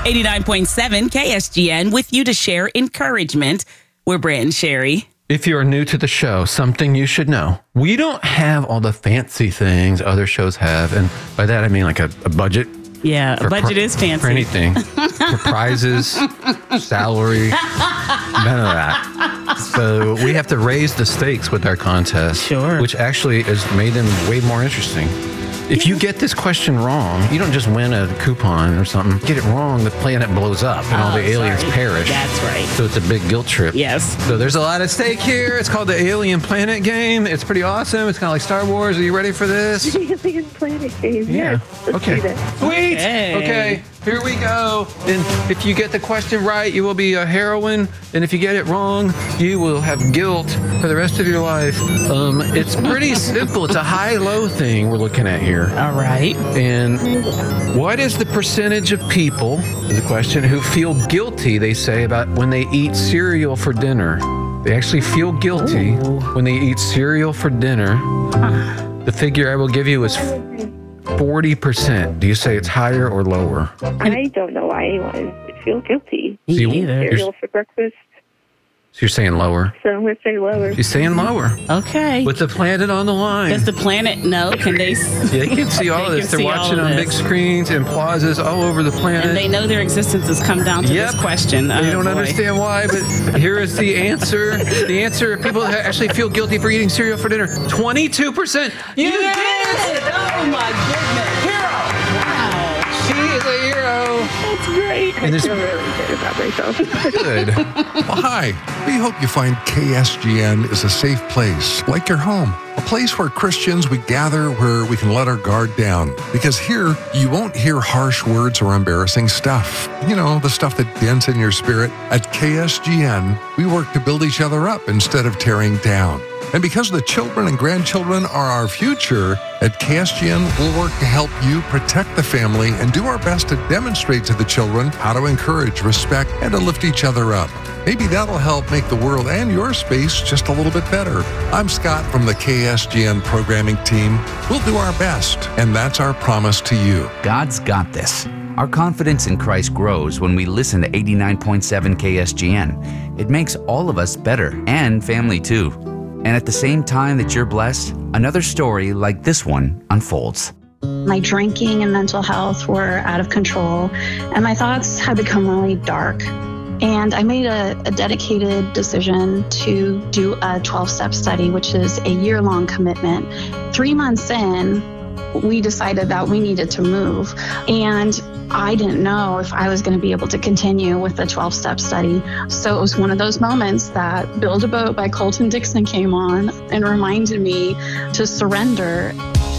89.7 KSGN with you to share encouragement. We're Brent and Sherry. If you are new to the show, something you should know. We don't have all the fancy things other shows have. And by that, I mean like a budget. Yeah, a budget is fancy. For anything. For prizes, salary, none of that. So we have to raise the stakes with our contest. Sure. Which actually has made them way more interesting. If you get this question wrong, you don't just win a coupon or something. Get it wrong, the planet blows up and all the aliens perish. That's right. So it's a big guilt trip. Yes. So there's a lot at stake here. It's called the Alien Planet Game. It's pretty awesome. It's kind of like Star Wars. Are you ready for this? The Alien Planet Game. Yeah. Yes. Let's Okay. do that. Sweet. Okay. Here we go. And if you get the question right, you will be a heroine. And if you get it wrong, you will have guilt for the rest of your life. It's pretty simple. It's a high-low thing we're looking at here. All right. And what is the percentage of people, is the question, who feel guilty, they say, about when they eat cereal for dinner? They actually feel guilty when they eat cereal for dinner. The figure I will give you is 40%. Do you say it's higher or lower? I don't know why anyone would feel guilty. Me either. Cereal for breakfast. So you're saying lower? So I'm going to say lower. You're saying lower. Okay. With the planet on the line. Does the planet know? Can they? They can see all of this. They're watching on big screens and plazas all over the planet. And they know their existence has come down to this question. They don't understand why, but here is the answer. The answer, people actually feel guilty for eating cereal for dinner. 22%. You did it! Oh my goodness. Hero! Wow. She is a hero. That's great. And I feel really good about myself. Good. Well, hi. We hope you find KSGN is a safe place, like your home. A place where Christians, we gather, where we can let our guard down. Because here, you won't hear harsh words or embarrassing stuff. You know, the stuff that dents in your spirit. At KSGN, we work to build each other up instead of tearing down. And because the children and grandchildren are our future, at KSGN, we'll work to help you protect the family and do our best to demonstrate to the children how to encourage, respect, and to lift each other up. Maybe that'll help make the world and your space just a little bit better. I'm Scott from the KSGN programming team. We'll do our best, and that's our promise to you. God's got this. Our confidence in Christ grows when we listen to 89.7 KSGN. It makes all of us better, and family too. And at the same time that you're blessed, another story like this one unfolds. My drinking and mental health were out of control, and my thoughts had become really dark. And I made a dedicated decision to do a 12-step study, which is a year-long commitment. 3 months in, we decided that we needed to move. And I didn't know if I was going to be able to continue with the 12-step study. So it was one of those moments that Build a Boat by Colton Dixon came on and reminded me to surrender